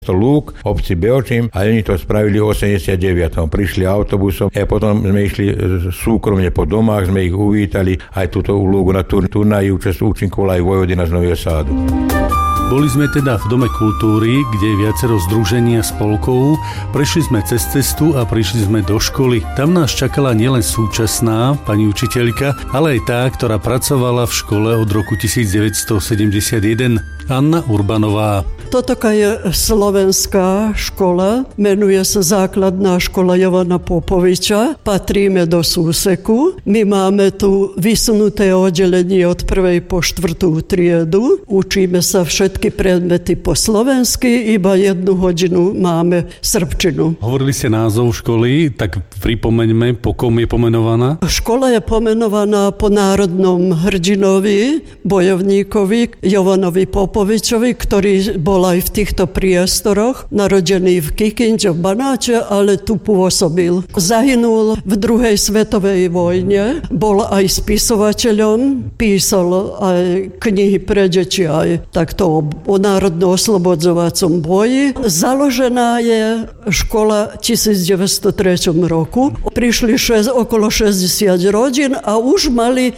Lúk, obci Beočím, a oni to spravili v 89. Prišli autobusom a potom sme išli súkromne po domách, sme ich uvítali, aj túto Lúgu na turnaji účinkovala aj Vojvodina z Nového Sádu. Boli sme teda v Dome kultúry, kde je viacero združení a spolkov. Prešli sme cez cestu a prišli sme do školy. Tam nás čakala nielen súčasná pani učiteľka, ale aj tá, ktorá pracovala v škole od roku 1971. Anna Urbanová. Toto je slovenská škola, menuje sa Základná škola Jovana Popoviča, patríme do Súseku. My máme tu vysunuté oddelenie od 1. po 4. triedu, učíme sa všetky predmety po slovensky, iba 1 hodinu máme srbčinu. Hovorili ste názov školy, tak pripomeňme, po kom je pomenovaná? Škola je pomenovaná po národnom hrdinovi, bojovníkovi Jovanovi Popovičovi, ktorý bol aj v týchto priestoroch, narodený v Kikinde, v Banáče, ale tu pôsobil. Zahynul v druhej svetovej vojne, bol aj spisovateľom, písal aj knihy pre deti, aj takto o národno-oslobodzovacom boji. Založená je škola v 1903 roku. Prišli okolo 60 rodín a už mali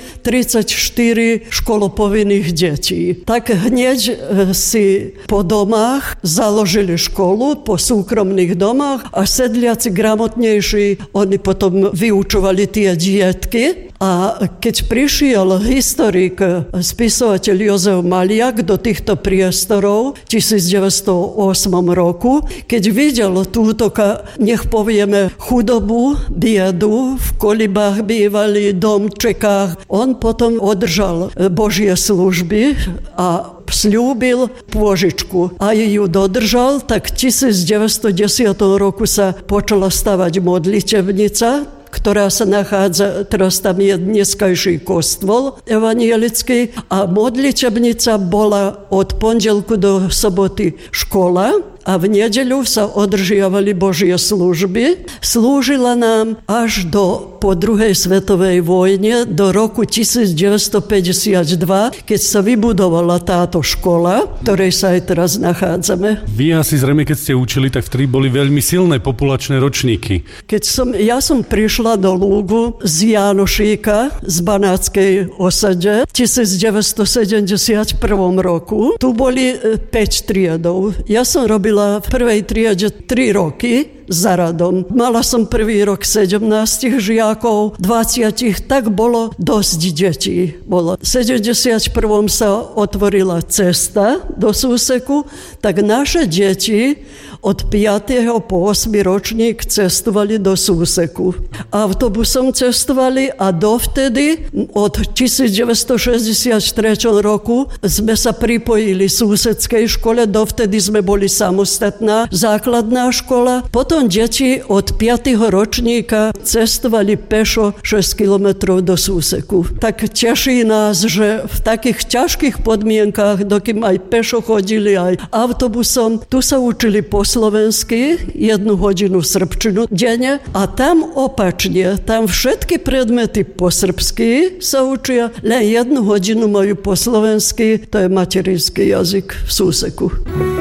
34 školopovinných detí. Tak hneď si po domách založili školu, po súkromných domách a sedliaci gramotnejší, oni potom vyučovali tie dietky. A keď prišiel historik, spisovateľ Jozef Maliak do týchto priestorov v 1908 roku, keď videl túto, nech povieme, chudobu, biedu, v kolibách bývali, domčekách, on potom održal Božie služby a sľúbil pôžičku. A ju dodržal, tak v 1910 roku sa počala stavať modlitebnica, ktorá sa nachádza, teraz tam je dneskajší kostol evanielický a modlitebnica bola od pondelku do soboty škola a v nedeľu sa održiavali Božie služby. Slúžila nám až po druhej svetovej vojne do roku 1952, keď sa vybudovala táto škola, v ktorej sa aj teraz nachádzame. Vy asi zrejme, keď ste učili, tak vtedy boli veľmi silné populačné ročníky. Ja som prišla do Lúgu z Jánošíka, z Banátskej osade v 1971 roku. Tu boli 5 triedov. Ja som robila v prvej triede 3 roky za radom. Mala som prvý rok 17 žiakov, 20, tak bolo dosť detí. V 71. sa otvorila cesta do Súseku, tak naše deti od 5. po 8. ročník cestovali do Súseku. Autobusom cestovali a dovtedy, od 1963 roku, sme sa pripojili Súseckej škole, dovtedy sme boli samostatná základná škola. Potom deti od 5. ročníka cestovali pešo 6 kilometrov do Súseku. Tak teší nás, že v takých ťažkých podmienkách, dokým aj pešo chodili, aj autobusom, tu sa učili po slovensky, 1 hodinu srbčinu denne a tam opačne, tam všetky predmety po srbsky sa učia, len 1 hodinu majú po slovensky, to je materinský jazyk v Súseku.